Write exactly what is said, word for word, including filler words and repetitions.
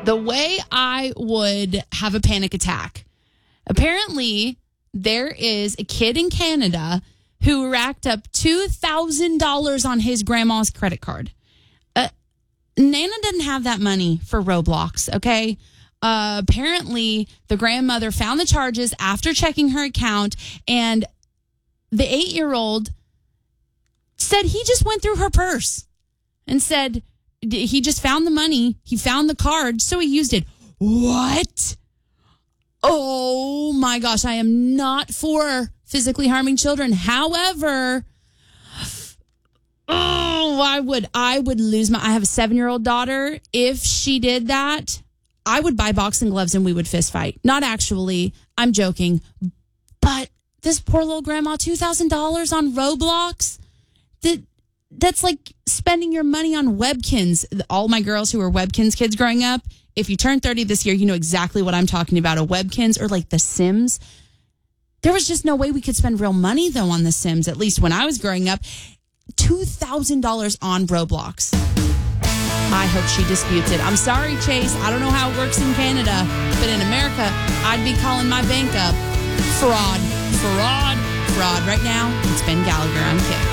the way I would have a panic attack. Apparently, there is a kid in Canada who racked up two thousand dollars on his grandma's credit card. Uh, Nana didn't have that money for Roblox, okay? Uh, apparently, the grandmother found the charges after checking her account, and the eight-year-old said he just went through her purse and said he just found the money. He found the card, so he used it. What? Oh, my gosh. I am not for physically harming children. However, oh, I would, I would lose my, I have a seven-year-old daughter. If she did that, I would buy boxing gloves and we would fist fight. Not actually. I'm joking. But this poor little grandma, two thousand dollars on Roblox? That, that's like spending your money on Webkins. All my girls who were Webkins kids growing up, if you turn thirty this year, you know exactly what I'm talking about. A Webkins or like The Sims. There was just no way we could spend real money, though, on The Sims, at least when I was growing up. two thousand dollars on Roblox. I hope she disputes it. I'm sorry, Chase. I don't know how it works in Canada, but in America, I'd be calling my bank up. Fraud, fraud, fraud. Right now, it's Ben Gallagher on Kick.